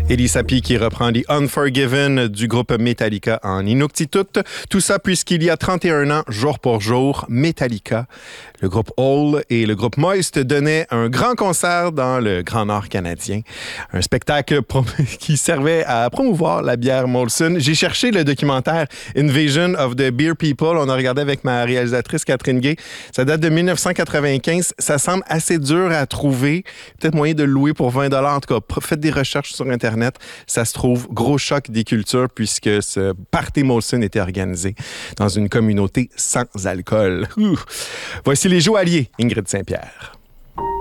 Elie Sapi qui reprend The Unforgiven du groupe Metallica en Inuktitut. Tout ça puisqu'il y a 31 ans, jour pour jour, Metallica, le groupe Hole et le groupe Moist donnaient un grand concert dans le Grand Nord canadien. Un spectacle qui servait à promouvoir la bière Molson. J'ai cherché le documentaire Invasion of the Beer People. On a regardé avec ma réalisatrice Catherine Gay. Ça date de 1995. Ça semble assez dur à trouver. Peut-être moyen de le louer pour 20 $. En tout cas, faites des recherches sur Internet. Ça se trouve, gros choc des cultures puisque ce party Molson était organisé dans une communauté sans alcool. Voici les Joailliers, Ingrid Saint-Pierre.